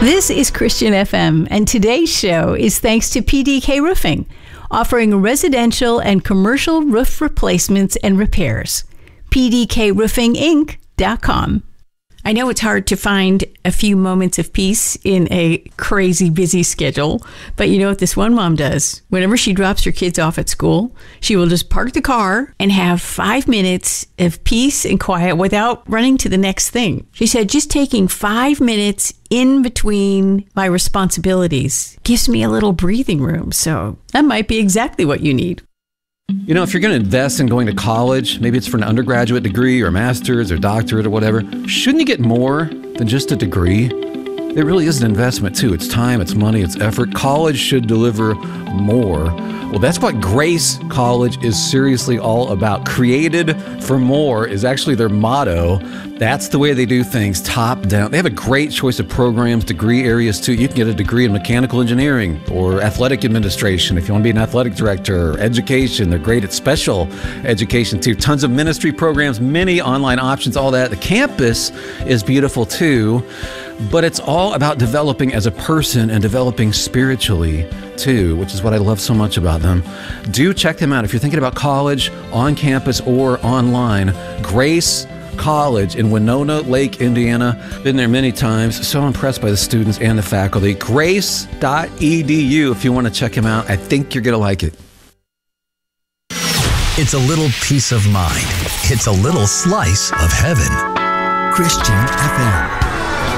This is Christian FM, and today's show is thanks to PDK Roofing, offering residential and commercial roof replacements and repairs. PDKRoofingInc.com. I know it's hard to find a few moments of peace in a crazy busy schedule, but you know what this one mom does? Whenever she drops her kids off at school, she will just park the car and have 5 minutes of peace and quiet without running to the next thing. She said, just taking 5 minutes in between my responsibilities gives me a little breathing room. So that might be exactly what you need. You know, if you're going to invest in going to college, maybe it's for an undergraduate degree or master's or doctorate or whatever, shouldn't you get more than just a degree? It really is an investment too. It's time, it's money, it's effort. College should deliver more. Well, that's what Grace College is seriously all about. Created for more is actually their motto. That's the way they do things, top down. They have a great choice of programs, degree areas too. You can get a degree in mechanical engineering or athletic administration if you want to be an athletic director, or education. They're great at special education too. Tons of ministry programs, many online options, all that. The campus is beautiful too. But it's all about developing as a person and developing spiritually too, which is what I love so much about them. Do check them out if you're thinking about college, on campus or online. Grace College in Winona Lake, Indiana. Been there many times. So impressed by the students and the faculty. Grace.edu if you want to check them out. I think you're going to like it. It's a little peace of mind. It's a little slice of heaven. Christian FM.